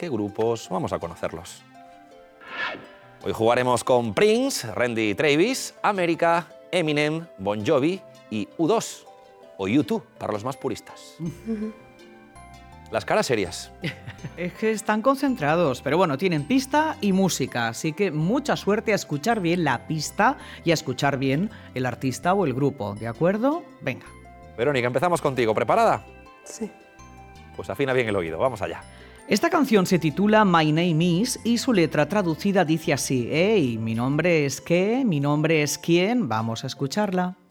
qué grupos, vamos a conocerlos. Hoy jugaremos con Prince, Randy Travis, América, Eminem, Bon Jovi y U2, o U2 para los más puristas. Las caras serias. Es que están concentrados, pero bueno, tienen pista y música, así que mucha suerte a escuchar bien la pista y a escuchar bien el artista o el grupo, ¿de acuerdo? Venga. Verónica, empezamos contigo. ¿Preparada? Sí. Pues afina bien el oído, vamos allá. Esta canción se titula My Name Is y su letra traducida dice así: «Hey, mi nombre es qué, mi nombre es quién». Vamos a escucharla.